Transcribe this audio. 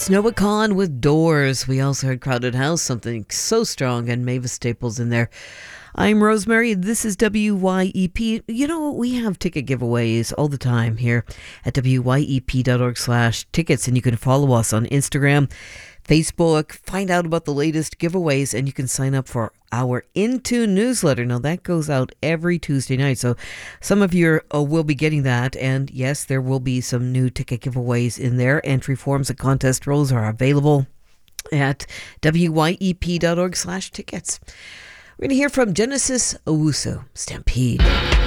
It's Noah Kahan with Doors. We also heard Crowded House, something so strong, and Mavis Staples in there. I'm Rosemary. This is WYEP. You know, we have ticket giveaways all the time here at wyep.org/tickets, and you can follow us on Instagram, Facebook, find out about the latest giveaways, and you can sign up for our Into newsletter. Now, that goes out every Tuesday night, so some of you will be getting that, and yes, there will be some new ticket giveaways in there. Entry forms and contest rules are available at wyep.org/tickets. We're going to hear from Genesis Owusu, Stampede.